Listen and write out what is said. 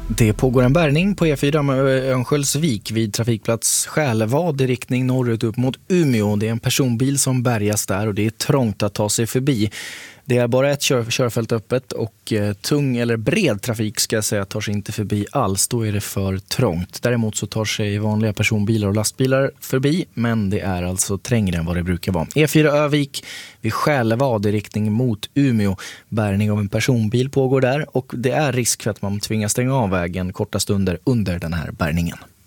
Det pågår en bärgning på E4 med Örnsköldsvik vid trafikplats Själevad i riktning norrut upp mot Umeå. Det är en personbil som bärgas där och det är trångt att ta sig förbi. Det är bara ett körfält öppet och tung eller bred trafik ska jag säga tar sig inte förbi alls. Då är det för trångt. Däremot så tar sig vanliga personbilar och lastbilar förbi, men det är alltså trängre än vad det brukar vara. E4 Övik vid Själevad i riktning mot Umeå. Bärgning av en personbil pågår där och det är risk för att man tvingas stänga av vägen korta stunder under den här bärgningen.